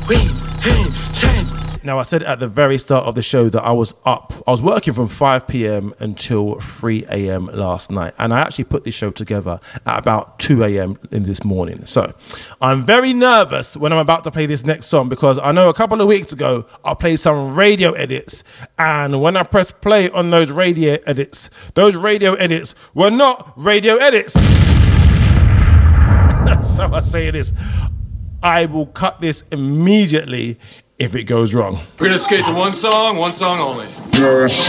Now, I said at the very start of the show that I was up. I was working from 5 p.m. until 3 a.m. last night. And I actually put this show together at about 2 a.m. in this morning. So I'm very nervous when I'm about to play this next song because I know a couple of weeks ago I played some radio edits. And when I pressed play on those radio edits were not radio edits. So I say this. I will cut this immediately if it goes wrong. We're going to skate to one song only.